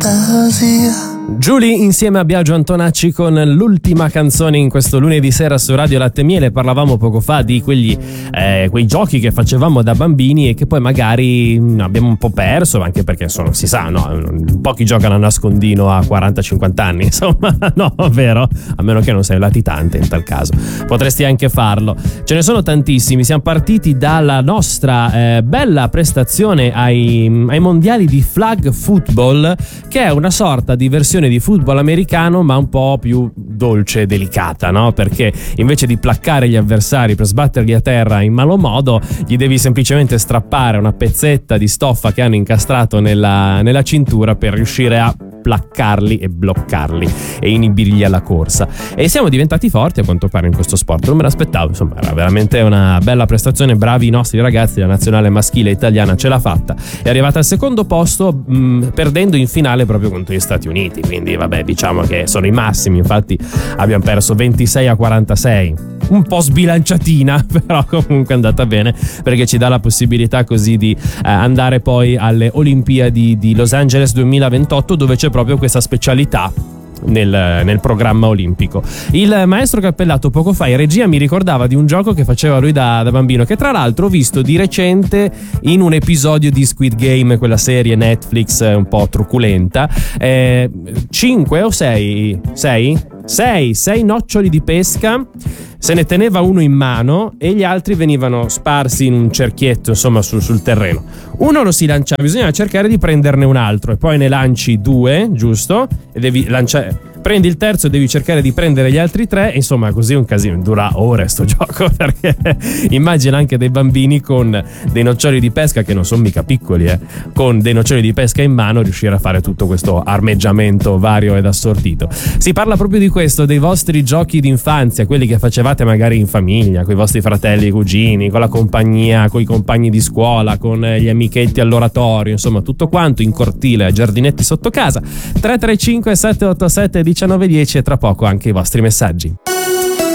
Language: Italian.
fantasia. Giulia insieme a Biagio Antonacci con l'ultima canzone in questo lunedì sera su Radio Latte e Miele. Parlavamo poco fa di quei giochi che facevamo da bambini e che poi magari abbiamo un po' perso, anche perché si sa, no? Pochi giocano a nascondino a 40-50 anni, insomma, no, vero? A meno che non sei latitante, in tal caso potresti anche farlo. Ce ne sono tantissimi. Siamo partiti dalla nostra bella prestazione ai mondiali di flag football, che è una sorta di versione di football americano ma un po' più dolce e delicata, no? Perché invece di placcare gli avversari per sbatterli a terra in malo modo, gli devi semplicemente strappare una pezzetta di stoffa che hanno incastrato nella cintura per riuscire a placcarli e bloccarli e inibirgli alla corsa. E siamo diventati forti a quanto pare in questo sport, non me l'aspettavo, insomma era veramente una bella prestazione. Bravi i nostri ragazzi, la nazionale maschile italiana ce l'ha fatta, è arrivata al secondo posto, perdendo in finale proprio contro gli Stati Uniti, quindi vabbè, diciamo che sono i massimi. Infatti abbiamo perso 26-46, un po' sbilanciatina, però comunque è andata bene, perché ci dà la possibilità così di andare poi alle Olimpiadi di Los Angeles 2028, dove c'è proprio questa specialità nel programma olimpico. Il maestro Cappellato poco fa in regia mi ricordava di un gioco che faceva lui da bambino, che tra l'altro ho visto di recente in un episodio di Squid Game, quella serie Netflix un po' truculenta. 5 o 6 noccioli di pesca, se ne teneva uno in mano e gli altri venivano sparsi in un cerchietto, insomma, sul terreno. Uno lo si lanciava, bisogna cercare di prenderne un altro e poi ne lanci 2, giusto? E devi lanciare, prendi il terzo e devi cercare di prendere gli altri 3, insomma, così è un casino, dura ore sto gioco, perché immagina anche dei bambini con dei noccioli di pesca, che non sono mica piccoli, con dei noccioli di pesca in mano, riuscire a fare tutto questo armeggiamento vario ed assortito. Si parla proprio di questo, dei vostri giochi d'infanzia, quelli che facevate magari in famiglia, con i vostri fratelli e cugini, con la compagnia, con i compagni di scuola, con gli amichetti all'oratorio, insomma tutto quanto in cortile, ai giardinetti sotto casa. 335 787 1910 e tra poco anche i vostri messaggi.